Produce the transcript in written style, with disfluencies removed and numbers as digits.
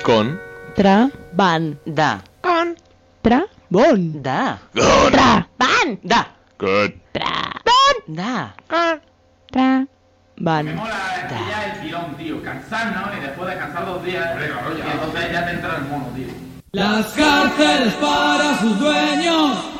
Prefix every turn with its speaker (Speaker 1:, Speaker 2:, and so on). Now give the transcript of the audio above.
Speaker 1: Con.
Speaker 2: Tra. Van.
Speaker 3: Da.
Speaker 2: Con. Tra. Bon.
Speaker 3: Da.
Speaker 1: Con.
Speaker 2: Tra. Van.
Speaker 3: Da.
Speaker 1: Con.
Speaker 2: Tra. Bon.
Speaker 3: Da.
Speaker 2: Con. Tra.
Speaker 4: Me
Speaker 2: Van.
Speaker 4: mola ya el tirón, tío. Cansar, ¿no? Y después de cansar 2 días, y entonces ya te entra el mono, tío.
Speaker 5: Las cárceles para sus dueños